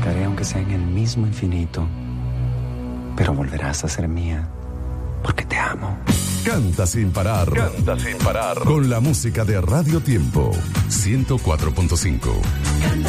buscaré aunque sea en el mismo infinito, pero volverás a ser mía, porque te amo. Canta sin parar. Canta sin parar. Con la música de Radio Tiempo 104.5.